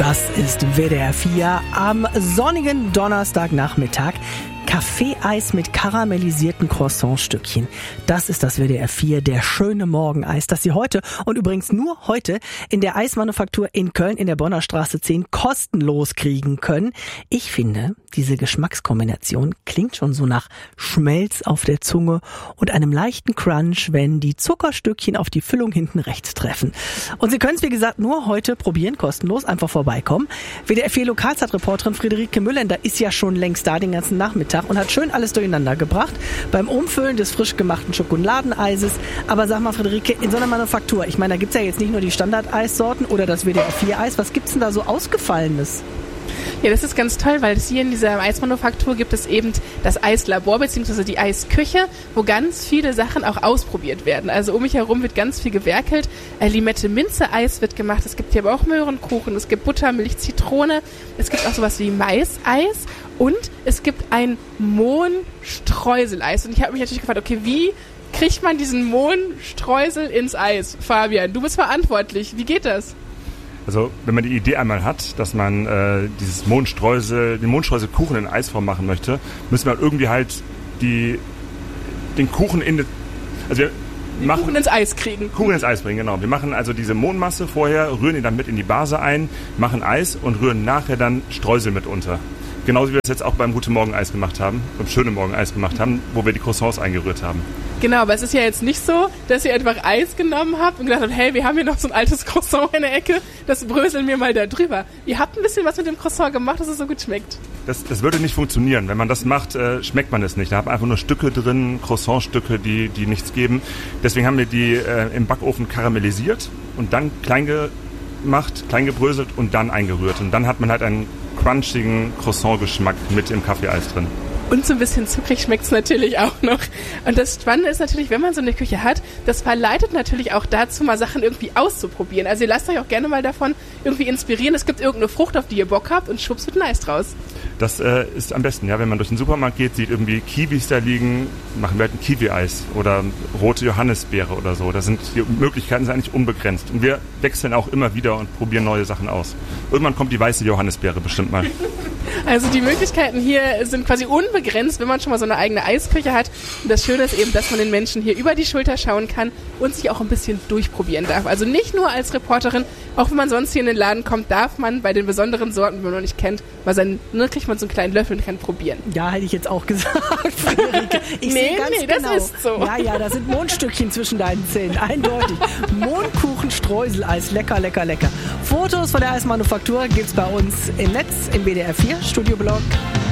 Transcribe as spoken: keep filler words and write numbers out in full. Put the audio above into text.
Das ist W D R vier am sonnigen Donnerstagnachmittag. Kaffeeeis mit karamellisierten Croissantstückchen. Das ist das W D R vier, der schöne Morgeneis, das Sie heute und übrigens nur heute in der Eismanufaktur in Köln in der Bonner Straße zehn kostenlos kriegen können. Ich finde, diese Geschmackskombination klingt schon so nach Schmelz auf der Zunge und einem leichten Crunch, wenn die Zuckerstückchen auf die Füllung hinten rechts treffen. Und Sie können es, wie gesagt, nur heute probieren, kostenlos, einfach vorbeikommen. W D R vier Lokalzeitreporterin Friederike Müllender ist ja schon längst da den ganzen Nachmittag und hat schön alles durcheinander gebracht beim Umfüllen des frisch gemachten Schokoladeneises. Aber sag mal, Friederike, in so einer Manufaktur, ich meine, da gibt's ja jetzt nicht nur die Standard-Eissorten oder das W D R vier Eis. Was gibt's denn da so Ausgefallenes? Ja, das ist ganz toll, weil es hier in dieser Eismanufaktur gibt es eben das Eislabor bzw. die Eisküche, wo ganz viele Sachen auch ausprobiert werden. Also um mich herum wird ganz viel gewerkelt. Äh, Limette-Minze-Eis wird gemacht. Es gibt hier aber auch Möhrenkuchen, es gibt Buttermilch, Zitrone. Es gibt auch sowas wie Maiseis und es gibt ein Mohnstreuseleis. Und ich habe mich natürlich gefragt, okay, wie kriegt man diesen Mohnstreusel ins Eis? Fabian, du bist verantwortlich. Wie geht das? Also wenn man die Idee einmal hat, dass man äh, dieses Mohnstreusel, den Mohnstreuselkuchen in Eisform machen möchte, müssen wir irgendwie halt die, den Kuchen in, also wir den machen, Kuchen ins Eis kriegen. Kuchen ins Eis bringen, genau. Wir machen also diese Mohnmasse vorher, rühren ihn dann mit in die Base ein, machen Eis und rühren nachher dann Streusel mit unter. Genauso wie wir es jetzt auch beim Gute Morgen Eis gemacht haben, beim Schöne Morgen Eis gemacht haben, wo wir die Croissants eingerührt haben. Genau, aber es ist ja jetzt nicht so, dass ihr einfach Eis genommen habt und gedacht habt, hey, wir haben hier noch so ein altes Croissant in der Ecke, das bröseln wir mal da drüber. Ihr habt ein bisschen was mit dem Croissant gemacht, dass es so gut schmeckt. Das, das würde nicht funktionieren. Wenn man das macht, äh, schmeckt man es nicht. Da haben einfach nur Stücke drin, Croissantstücke, die, die nichts geben. Deswegen haben wir die äh, im Backofen karamellisiert und dann klein gemacht, klein gebröselt und dann eingerührt. Und dann hat man halt einen crunchigen Croissant-Geschmack mit im Kaffeeeis drin. Und so ein bisschen zuckrig schmeckt es natürlich auch noch. Und das Spannende ist natürlich, wenn man so eine Küche hat, das verleitet natürlich auch dazu, mal Sachen irgendwie auszuprobieren. Also ihr lasst euch auch gerne mal davon irgendwie inspirieren. Es gibt irgendeine Frucht, auf die ihr Bock habt und schwupps wird ein Eis draus. Das äh, ist am besten, ja. Wenn man durch den Supermarkt geht, sieht irgendwie Kiwis da liegen, machen wir halt ein Kiwi-Eis oder rote Johannisbeere oder so. Da sind die Möglichkeiten sind eigentlich unbegrenzt. Und wir wechseln auch immer wieder und probieren neue Sachen aus. Irgendwann kommt die weiße Johannisbeere bestimmt mal. Also die Möglichkeiten hier sind quasi unbegrenzt, wenn man schon mal so eine eigene Eisküche hat. Und das Schöne ist eben, dass man den Menschen hier über die Schulter schauen kann und sich auch ein bisschen durchprobieren darf. Also nicht nur als Reporterin, auch wenn man sonst hier in den Laden kommt, darf man bei den besonderen Sorten, die man noch nicht kennt, mal seinen, ne, kriegt man so einen kleinen Löffel und kann probieren. Ja, hätte ich jetzt auch gesagt, Friederike. Ich nee, sehe ganz nee, genau. Das ist so. Ja, ja, da sind Mohnstückchen zwischen deinen Zähnen, eindeutig. Mohnkuchen, Streuseleis, lecker, lecker, lecker. Fotos von der Eismanufaktur gibt's bei uns im Netz, im W D R vier Studioblog.